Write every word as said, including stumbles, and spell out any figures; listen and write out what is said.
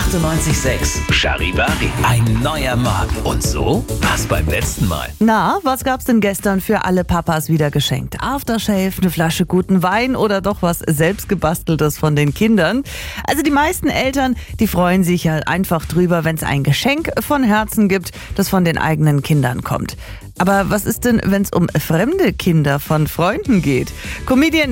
achtundneunzig Komma sechs Charivari. Ein neuer Morgen. Und so war's beim letzten Mal. Na, was gab's denn gestern für alle Papas wieder geschenkt? Aftershave, eine Flasche guten Wein oder doch was selbstgebasteltes von den Kindern? Also die meisten Eltern, die freuen sich ja einfach drüber, wenn es ein Geschenk von Herzen gibt, das von den eigenen Kindern kommt. Aber was ist denn, wenn es um fremde Kinder von Freunden geht? Comedian